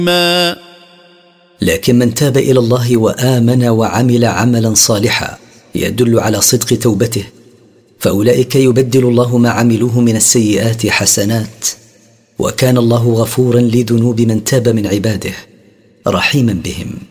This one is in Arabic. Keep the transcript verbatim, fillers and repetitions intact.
لكن من تاب إلى الله وآمن وعمل عملا صالحا يدل على صدق توبته فأولئك يبدل الله ما عملوه من السيئات حسنات، وكان الله غفورا لذنوب من تاب من عباده رحيما بهم.